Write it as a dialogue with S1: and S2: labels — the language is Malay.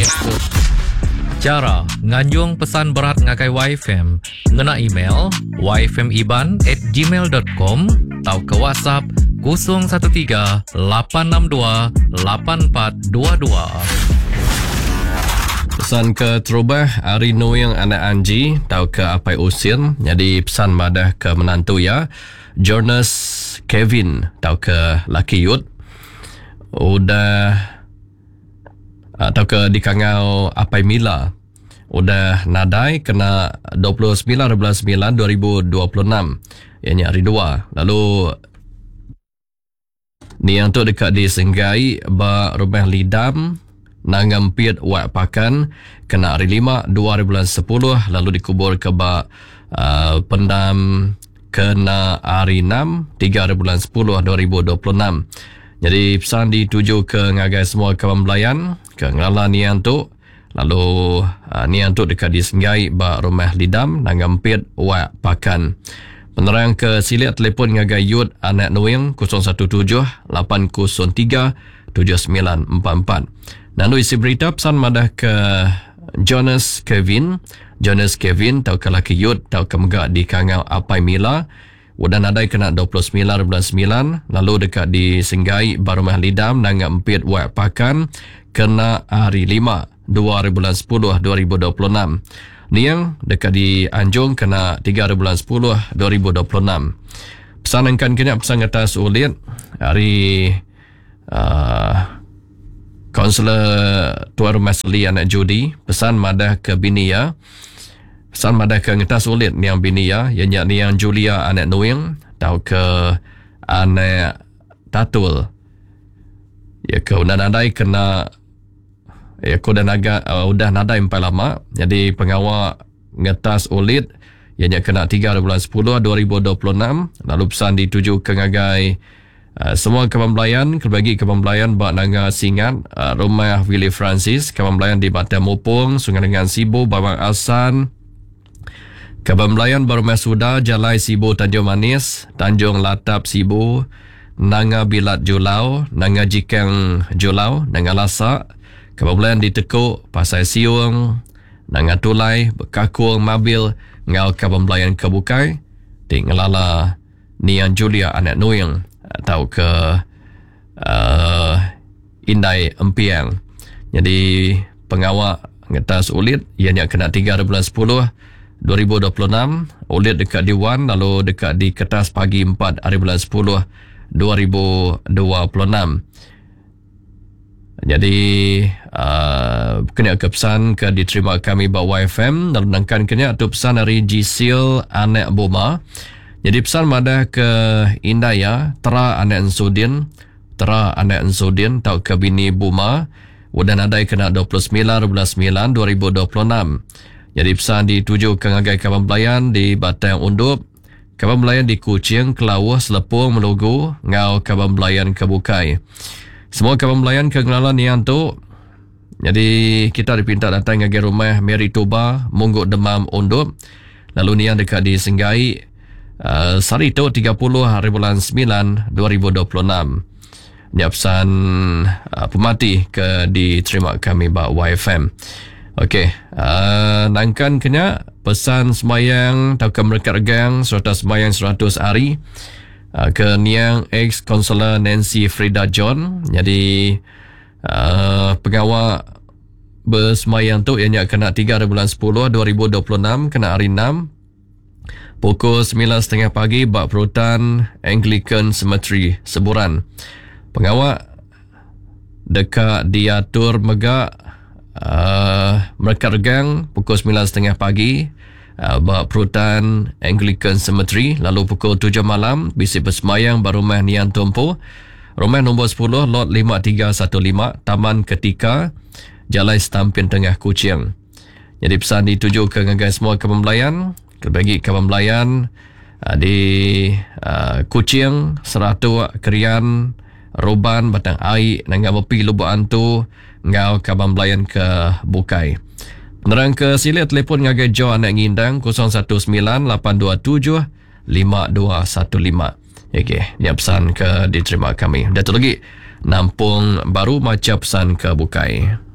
S1: Cara nganjung pesan berat ngagai YFM ngena email yfmiban@gmail.com atau ke WhatsApp 013 862 8422.
S2: Pesan ke terubah Ari Noyang anak Anji tahu ke apa usin. Jadi pesan madah ke menantu ya. Jonas Kevin tahu ke laki yud. Udah tahu ke di kangau Apai Mila. Udah nadai kena 29/9/2026. Ianya hari 2. Lalu ni yang tu dekat di Senggai ba rumah lidam nangampit wak pakan kena hari 5 2010 lalu dikubur ke ba pendam kena hari 6 3/10/2026. Jadi pesan dituju ke ngagai semua kawan belayan ke ngala nian tu lalu nian tu dekat di Senggai ba rumah lidam nangampit wak pakan. Penerang ke silik telefon ngagai Yud anak Noyang 017 803 7944. Lalu isi berita pesan madah ke Jonas Kevin. Jonas Kevin tahu ke laki Yud tahu ke megak di kangau Apai Mila. Udah nadai kena 29/9. Lalu dekat di Senggai Barumah Lidam nanggap empit wak pakan kena hari 5 2/10/2026. Niang dekat di Anjung kena 3/10/2026. Pesan angkan kena pesan atas ulit hari Kaunselor Tuan Rumah Seli anak Judi pesan madah ke bini ya. Pesan madah ke ngetas ulit niang bini ya. Ianya niang Julia anak Noyang tahu ke anak Tatul. Ya ke udah nadai kena ya ku udah nadai empat lama. Jadi pengawal ngetas ulit ianya kena 3/10/2026. Lalu pesan dituju ke ngagai semua kawan belayan, kelbagi kawan belayan bak nanga singat rumah Willie Francis, kawan belayan di Batam Mupung, Sungai Lengan Sibu, Bawang Asan, kawan belayan Barumah Suda, Jalai Sibu Tanjung Manis, Tanjung Latap Sibu, Nanga Bilat Julau, Nanga Jikang Julau, Nanga Lasak, kawan belayan di Tekuk, Pasai Siung, Nanga Tulai, Bekakung Mabil, ngau kawan belayan Kebukai, di Ngelala Nian Julia anak Noyang tahu ke Indai Empiang. Jadi pengawal ngetas ulit ianya kena 3/10/2026. Ulit dekat di Wan lalu dekat di kertas pagi 4/10/2026. Jadi kena ke pesan ke diterima kami bawa YFM dalam nangkan kena tu pesan dari Jisil anak Boma. Jadi pesan madah ke Indaya, Tera anak Ensudin tahu ke bini Buma, udah nadai kena 29/9/2026. Jadi pesan dituju ke ngagai kawan belayan di Batang Undup, kawan belayan di Kuching, Kelawuh, Selepung, Melugu, ngau kawan belayan Kebukai. Semua kawan belayan ke ngelalan yang tu. Jadi kita dipinta datang ngagai rumah Mary Tuba, Mungguk Demam Undup. Lalu ni yang dekat di Senggai Sarito 30/9/2026. Ini pesan pemati ke diterima kami bak YFM. Okey, nangkan kena pesan semayang tau ke mereka regang serta semayang 100 hari ke niang ex Kaunselor Nancy Frida John. Jadi pengawal bersemayang tu ianya kena 3/10/2026 kena hari 6 pukul 9.30 pagi bak perutan Anglican Cemetery Seburan. Pengawal dekat diatur megak mereka regang pukul 9.30 pagi bak perutan Anglican Cemetery. Lalu pukul 7 malam bisi bersemayang barumah Nian Tumpu, rumah nombor 10 lot 5315 Taman Ketika, Jalan Stampin Tengah Kuching. Jadi pesan dituju ke ngagai semua kawan belayan, bagi kawan belayan di Kuching, Seratu, Kerian, Roban, Batang Air, Nangga Mepi, Lubuk Antu, ngau kawan belayan ke Bukai. Penerang ke silik telefon ngagai Jo anak ngindang 019-827-5215. Okey, ni pesan ke diterima kami. Datuk lagi Nampung Baru macam pesan ke Bukai.